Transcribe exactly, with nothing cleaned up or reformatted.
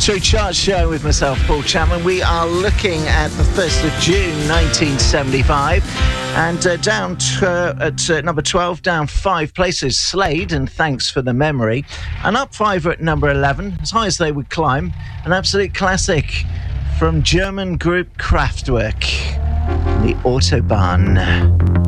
Obligatory chart show with myself, Paul Chapman. We are looking at the first of June nineteen seventy-five, and uh, down t- uh, at uh, number twelve, down five places, Slade and Thanks for the Memory, and up five at number eleven, as high as they would climb, an absolute classic from German group Kraftwerk, the Autobahn.